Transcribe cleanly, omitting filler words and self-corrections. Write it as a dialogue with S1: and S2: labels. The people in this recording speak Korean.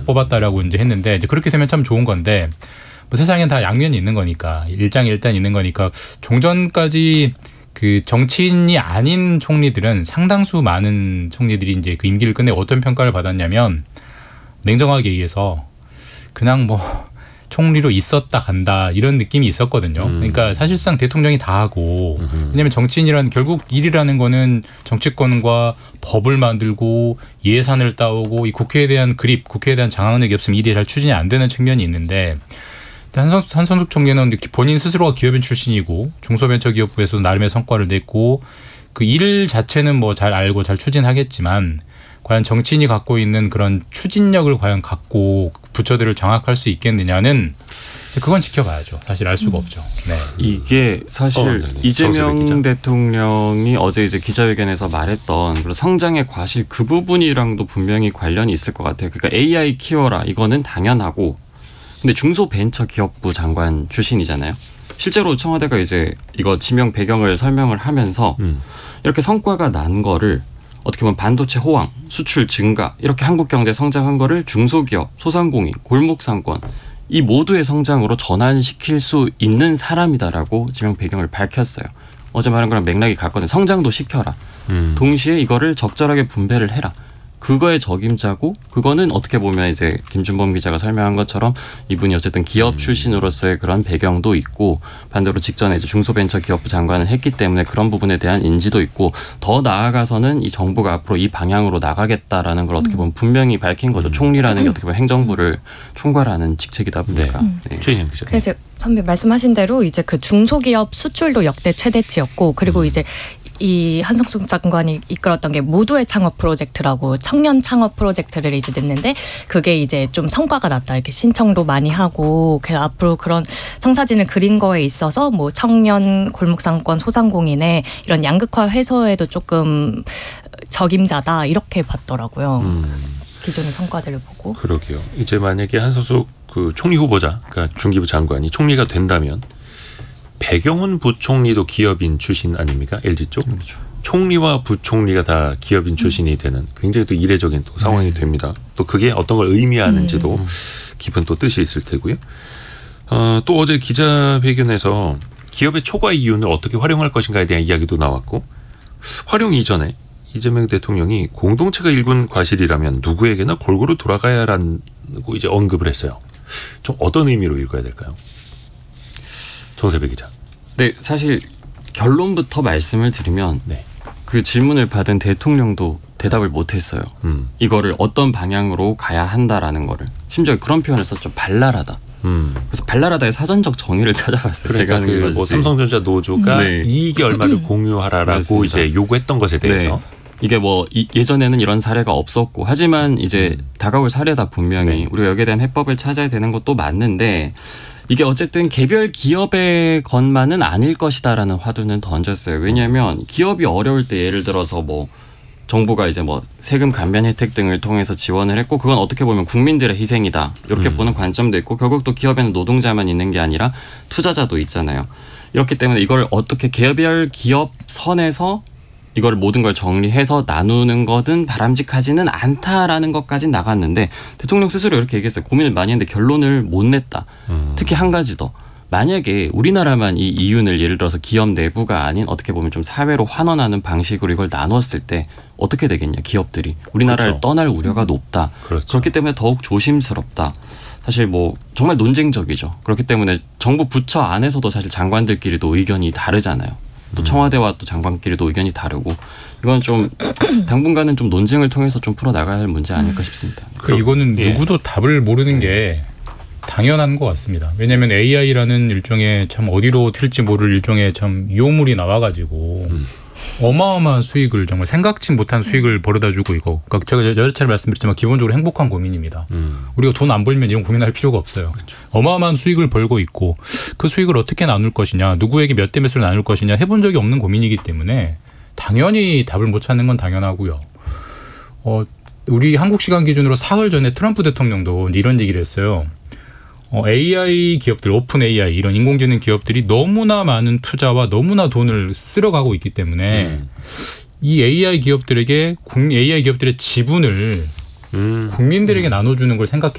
S1: 뽑았다라고 이제 했는데 이제 그렇게 되면 참 좋은 건데 뭐 세상엔 다 양면이 있는 거니까 일장일단 있는 거니까 종전까지 그 정치인이 아닌 총리들은 상당수 많은 총리들이 이제 그 임기를 끝내 어떤 평가를 받았냐면 냉정하게 얘기해서 그냥 뭐 총리로 있었다 간다 이런 느낌이 있었거든요. 그러니까 사실상 대통령이 다 하고 왜냐하면 정치인이란 결국 일이라는 거는 정치권과 법을 만들고 예산을 따오고 이 국회에 대한 그립, 국회에 대한 장악력이 없으면 일이 잘 추진이 안 되는 측면이 있는데 한성숙 총리는 본인 스스로가 기업인 출신이고 중소벤처기업부에서도 나름의 성과를 냈고 그 일 자체는 뭐 잘 알고 잘 추진하겠지만 과연 정치인이 갖고 있는 그런 추진력을 과연 갖고 부처들을 장악할 수 있겠느냐는 그건 지켜봐야죠. 사실 알 수가 없죠. 네.
S2: 이게 사실 이재명 대통령이 어제 이제 기자회견에서 말했던 그런 성장의 과실 그 부분이랑도 분명히 관련이 있을 것 같아요. 그러니까 AI 키워라 이거는 당연하고 근데 중소벤처기업부 장관 출신이잖아요. 실제로 청와대가 이제 이거 지명 배경을 설명을 하면서 이렇게 성과가 난 거를 어떻게 보면 반도체 호황, 수출 증가 이렇게 한국 경제 성장한 거를 중소기업, 소상공인, 골목상권 이 모두의 성장으로 전환시킬 수 있는 사람이다라고 지명 배경을 밝혔어요. 어제 말한 거랑 맥락이 같거든요. 성장도 시켜라. 동시에 이거를 적절하게 분배를 해라. 그거의 적임자고 그거는 어떻게 보면 이제 김준범 기자가 설명한 것처럼 이분이 어쨌든 기업 출신으로서의 그런 배경도 있고 반대로 직전에 이제 중소벤처기업부 장관을 했기 때문에 그런 부분에 대한 인지도 있고 더 나아가서는 이 정부가 앞으로 이 방향으로 나가겠다라는 걸 어떻게 보면 분명히 밝힌 거죠. 총리라는 게 어떻게 보면 행정부를 총괄하는 직책이다 보니까.
S3: 네. 최인영 기자.
S4: 그래서 선배 말씀하신 대로 이제 그 중소기업 수출도 역대 최대치였고 그리고 이제 이 한성숙 장관이 이끌었던 게 모두의 창업 프로젝트라고 청년 창업 프로젝트를 이제 냈는데 그게 이제 좀 성과가 났다 이렇게 신청도 많이 하고 그래서 앞으로 그런 청사진을 그린 거에 있어서 뭐 청년 골목상권 소상공인의 이런 양극화 해소에도 조금 적임자다 이렇게 봤더라고요. 기존의 성과들을 보고.
S3: 그러게요. 이제 만약에 한성숙 그 총리 후보자 그러니까 중기부 장관이 총리가 된다면 배경훈 부총리도 기업인 출신 아닙니까? LG 쪽. 그렇죠. 총리와 부총리가 다 기업인 출신이 되는 굉장히 또 이례적인 또 상황이 됩니다. 또 그게 어떤 걸 의미하는지도 깊은 또 뜻이 있을 테고요. 또 어제 기자회견에서 기업의 초과 이윤을 어떻게 활용할 것인가에 대한 이야기도 나왔고 활용 이전에 이재명 대통령이 공동체가 일군 과실이라면 누구에게나 골고루 돌아가야 하라고 이제 언급을 했어요. 좀 어떤 의미로 읽어야 될까요? 정세배 기자.
S2: 네, 사실 결론부터 말씀을 드리면
S3: 네.
S2: 그 질문을 받은 대통령도 대답을 못했어요. 이거를 어떤 방향으로 가야 한다라는 거를. 심지어 그런 표현을 썼죠. 발랄하다. 그래서 발랄하다의 사전적 정의를 찾아봤어요.
S3: 그러니까
S2: 제가
S3: 그 뭐 삼성전자 노조가
S2: 네.
S3: 이익이 얼마를 공유하라라고
S2: 맞습니다.
S3: 이제 요구했던 것에 대해서.
S2: 네. 이게 뭐 예전에는 이런 사례가 없었고 하지만 이제 다가올 사례다 분명히 우리가 여기에 대한 해법을 찾아야 되는 것도 맞는데 이게 어쨌든 개별 기업의 것만은 아닐 것이다라는 화두는 던졌어요. 왜냐하면 기업이 어려울 때 예를 들어서 뭐 정부가 이제 뭐 세금 감면 혜택 등을 통해서 지원을 했고 그건 어떻게 보면 국민들의 희생이다. 이렇게 보는 관점도 있고 결국 또 기업에는 노동자만 있는 게 아니라 투자자도 있잖아요. 이렇기 때문에 이걸 어떻게 개별 기업 선에서 이걸 모든 걸 정리해서 나누는 것은 바람직하지는 않다라는 것까지 나갔는데 대통령 스스로 이렇게 얘기했어요. 고민을 많이 했는데 결론을 못 냈다. 특히 한 가지 더. 만약에 우리나라만 이 이윤을 예를 들어서 기업 내부가 아닌 어떻게 보면 좀 사회로 환원하는 방식으로 이걸 나눴을 때 어떻게 되겠냐. 기업들이. 우리나라를
S3: 그렇죠.
S2: 떠날 우려가 높다.
S3: 그렇죠.
S2: 그렇기 때문에 더욱 조심스럽다. 사실 뭐 정말 논쟁적이죠. 그렇기 때문에 정부 부처 안에서도 사실 장관들끼리도 의견이 다르잖아요. 또 청와대와 또 장관끼리도 의견이 다르고 이건 좀 당분간은 좀 논쟁을 통해서 좀 풀어나가야 할 문제 아닐까 싶습니다.
S1: 이거는 누구도 답을 모르는 게 당연한 것 같습니다. 왜냐하면 AI라는 일종의 참 어디로 튈지 모를 일종의 참 유물이 나와가지고 어마어마한 수익을 정말 생각지 못한 수익을 벌어다주고 이거. 그러니까 제가 여러 차례 말씀드렸지만 기본적으로 행복한 고민입니다. 우리가 돈 안 벌면 이런 고민할 필요가 없어요. 그렇죠. 어마어마한 수익을 벌고 있고 그 수익을 어떻게 나눌 것이냐, 누구에게 몇 대 몇으로 나눌 것이냐 해본 적이 없는 고민이기 때문에 당연히 답을 못 찾는 건 당연하고요. 우리 한국 시간 기준으로 사흘 전에 트럼프 대통령도 이런 얘기를 했어요. AI 기업들, 오픈 AI 이런 인공지능 기업들이 너무나 많은 투자와 너무나 돈을 쓸어가고 있기 때문에 이 AI 기업들에게 AI 기업들의 지분을 국민들에게 나눠주는 걸 생각해